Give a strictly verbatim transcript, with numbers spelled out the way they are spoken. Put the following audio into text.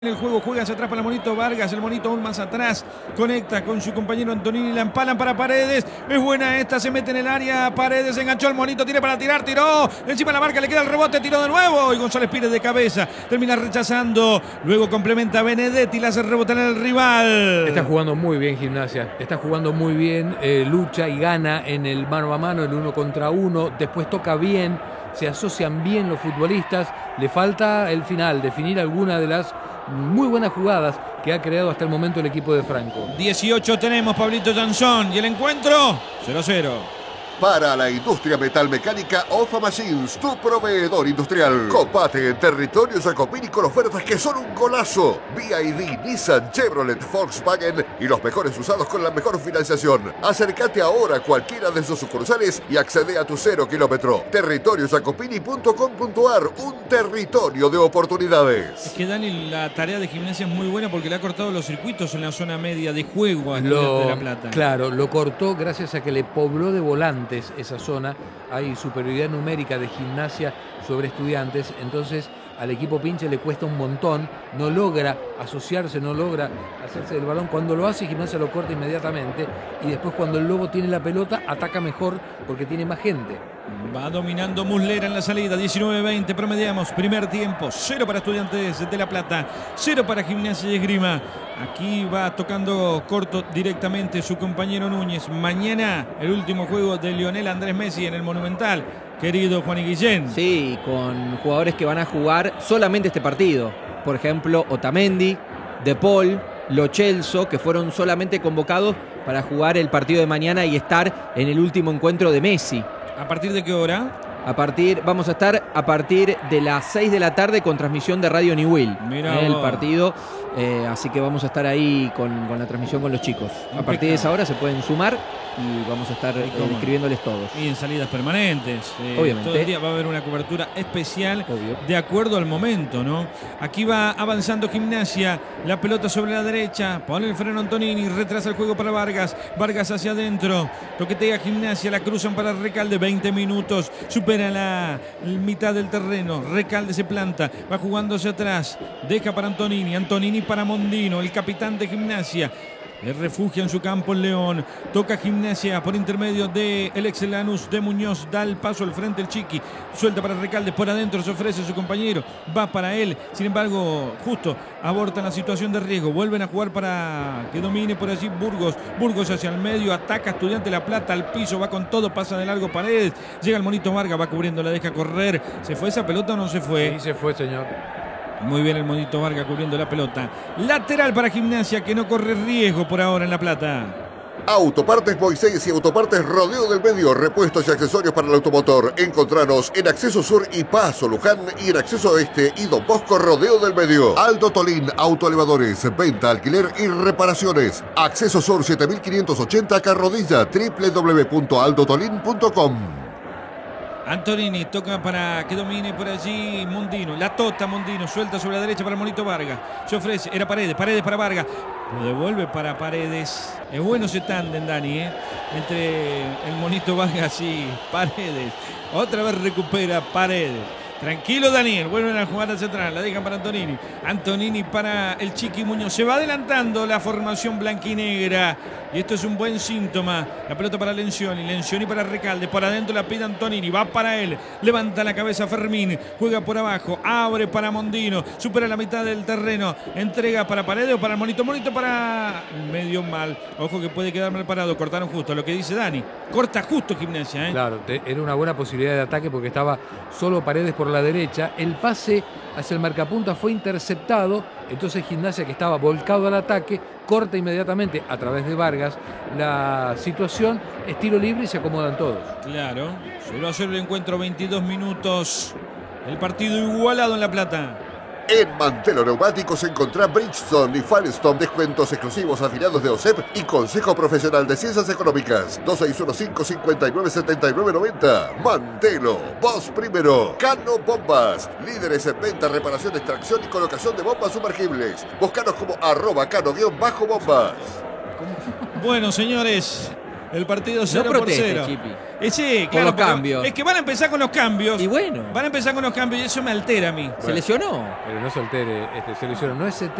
El juego juega hacia atrás para el Monito Vargas, el Monito aún más atrás, conecta con su compañero Antonini, la empalan para Paredes, es buena esta, se mete en el área, Paredes enganchó al Monito, tiene para tirar, tiró, encima de la marca, le queda el rebote, tiró de nuevo y González Pires de cabeza, termina rechazando, luego complementa Benedetti, la hace rebotar en el rival. Está jugando muy bien Gimnasia, está jugando muy bien, eh, lucha y gana en el mano a mano, el uno contra uno, después toca bien, se asocian bien los futbolistas, le falta el final, definir alguna de las muy buenas jugadas que ha creado hasta el momento el equipo de Franco. dieciocho tenemos, Pablito Janzón, y el encuentro cero cero. Para la industria metalmecánica, Ofa Machines, tu proveedor industrial. Copate en territorio Jacopini con ofertas que son un golazo. B Y D, Nissan, Chevrolet, Volkswagen y los mejores usados con la mejor financiación. Acércate ahora a cualquiera de sus sucursales y accede a tu cero kilómetro. territorio jacopini punto com punto ar, un territorio de oportunidades. Es que Dani, la tarea de Gimnasia es muy buena porque le ha cortado los circuitos en la zona media de juego a lo, de La Plata. Claro, lo cortó gracias a que le pobló de volantes esa zona. Hay superioridad numérica de Gimnasia sobre Estudiantes, entonces al equipo pinche le cuesta un montón, no logra asociarse, no logra hacerse del balón. Cuando lo hace, Gimnasia lo corta inmediatamente y después cuando el Lobo tiene la pelota ataca mejor porque tiene más gente. Va dominando Muslera en la salida, diecinueve veinte, promediamos, primer tiempo, cero para Estudiantes de La Plata, cero para Gimnasia y Esgrima. Aquí va tocando corto directamente su compañero Núñez. Mañana el último juego de Lionel Andrés Messi en el Monumental, querido Juan y Guillén. Sí, con jugadores que van a jugar solamente este partido. Por ejemplo, Otamendi, De Paul, Lo Celso, que fueron solamente convocados para jugar el partido de mañana y estar en el último encuentro de Messi. ¿A partir de qué hora? A partir, vamos a estar a partir de las seis de la tarde con transmisión de Radio New Will. Mirá el vos. partido, eh, así que vamos a estar ahí con, con la transmisión con los chicos. A partir de esa hora se pueden sumar y vamos a estar eh, describiéndoles todos. Y en salidas permanentes. Eh, Obviamente. Todo el día va a haber una cobertura especial. Obvio. De acuerdo al momento, ¿no? Aquí va avanzando Gimnasia. La pelota sobre la derecha. Pone el freno Antonini. Retrasa el juego para Vargas. Vargas hacia adentro. Toquetea Gimnasia. La cruzan para Recalde. veinte minutos. Supera la mitad del terreno. Recalde se planta. Va jugando hacia atrás. Deja para Antonini. Antonini para Mondino. El capitán de Gimnasia. El refugia en su campo el León. Toca Gimnasia por intermedio de el ex Lanús de Muñoz. Da el paso al frente el Chiqui. Suelta para Recalde. Por adentro se ofrece su compañero. Va para él. Sin embargo, justo abortan la situación de riesgo. Vuelven a jugar para que domine por allí Burgos. Burgos hacia el medio. Ataca Estudiante La Plata al piso. Va con todo. Pasa de largo Paredes. Llega el Monito Vargas. Va cubriendo. La deja correr. ¿Se fue esa pelota o no se fue? Sí, se fue, señor. Muy bien el Monito Vargas cubriendo la pelota. Lateral para Gimnasia que no corre riesgo por ahora en La Plata. Autopartes Moisés y Autopartes Rodeo del Medio, repuestos y accesorios para el automotor. Encontranos en Acceso Sur y Paso Luján y en Acceso Este y Don Bosco Rodeo del Medio. Aldo Tolín, autoelevadores, venta, alquiler y reparaciones. Acceso Sur siete mil quinientos ochenta Carrodilla, doble u doble u doble u punto aldo tolín punto com. Antonini toca para que domine por allí Mondino. La tota Mondino, suelta sobre la derecha para Monito Vargas. Se ofrece, era Paredes, Paredes para Vargas. Lo devuelve para Paredes. Es bueno ese tándem, Dani, ¿eh? Entre el Monito Vargas y Paredes. Otra vez recupera Paredes. Tranquilo Daniel, vuelven a jugar hacia atrás, la dejan para Antonini. Antonini para el Chiqui Muñoz. Se va adelantando la formación blanquinegra. Y esto es un buen síntoma. La pelota para Lencioni, Lencioni para Recalde. Por adentro la pide Antonini, va para él. Levanta la cabeza Fermín, juega por abajo, abre para Mondino. Supera la mitad del terreno. Entrega para Paredes o para el Monito. Monito para medio mal. Ojo que puede quedar mal parado. Cortaron justo, lo que dice Dani. Corta justo Gimnasia, ¿eh? Claro, te, era una buena posibilidad de ataque porque estaba solo Paredes por la derecha. El pase hacia el marcapunta fue interceptado. Entonces Gimnasia, que estaba volcado al ataque, corta inmediatamente a través de Vargas la situación, es tiro libre y se acomodan todos. Claro, se va a hacer el encuentro, veintidós minutos. El partido igualado en La Plata. En Mantelo Neumáticos encontrá Bridgestone y Firestone, descuentos exclusivos afiliados de O S E P y Consejo Profesional de Ciencias Económicas. dos seis uno cinco, cinco nueve siete nueve nueve cero. Mantelo, vos primero. Cano Bombas, líderes en venta, reparación, extracción y colocación de bombas sumergibles. Búscanos como arroba cano-bombas. Bueno, señores, El partido cero por proteste, cero. Chipi. Eh, sí, Por claro, los pero cambios. Es que van a empezar con los cambios. Y bueno, Van a empezar con los cambios y eso me altera a mí. se lesionó. Pero no se altere, este, se lesionó. No es